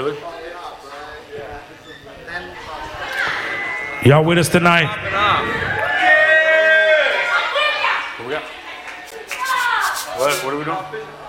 Really? Y'all with us tonight? What we got? What are we doing?